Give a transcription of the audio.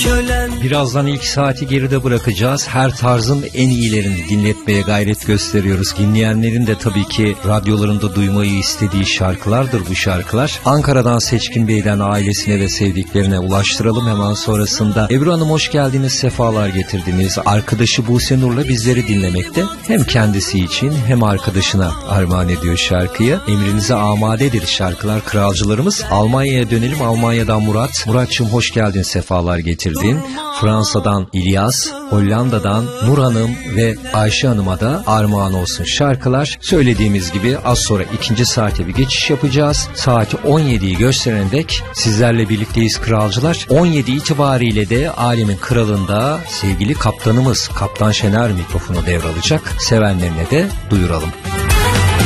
Birazdan ilk saati geride bırakacağız. Her tarzın en iyilerini dinletmeye gayret gösteriyoruz. Dinleyenlerin de tabii ki radyolarında duymayı istediği şarkılardır bu şarkılar. Ankara'dan Seçkin Bey'den ailesine ve sevdiklerine ulaştıralım. Hemen sonrasında Ebru Hanım hoş geldiniz, sefalar getirdiniz. Arkadaşı Buse Nur'la bizleri dinlemekte. Hem kendisi için hem arkadaşına armağan ediyor şarkıyı. Emrinize amadedir şarkılar kralcılarımız. Almanya'ya dönelim. Almanya'dan Murat. Murat'cığım hoş geldin, sefalar getirdin. Fransa'dan İlyas, Hollanda'dan Nur Hanım ve Ayşe Hanım'a da armağan olsun şarkılar. Söylediğimiz gibi az sonra ikinci saate bir geçiş yapacağız. Saati 17'yi gösteren dek sizlerle birlikteyiz kralcılar. 17 itibariyle de Alemin Kralı'nda sevgili kaptanımız Kaptan Şener mikrofonu devralacak. Sevenlerine de duyuralım.